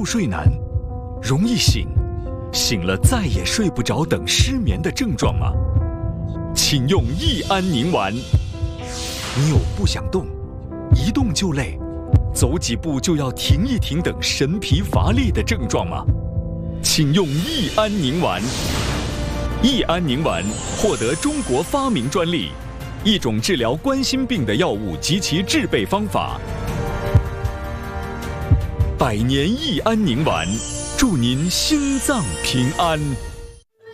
睡难、容易醒、醒了再也睡不着等失眠的症状吗？请用益安宁丸。你有不想动、一动就累、走几步就要停一停等神疲乏力的症状吗？请用益安宁丸。益安宁丸获得中国发明专利，一种治疗冠心病的药物及其制备方法。百年益安宁丸，祝您心脏平安。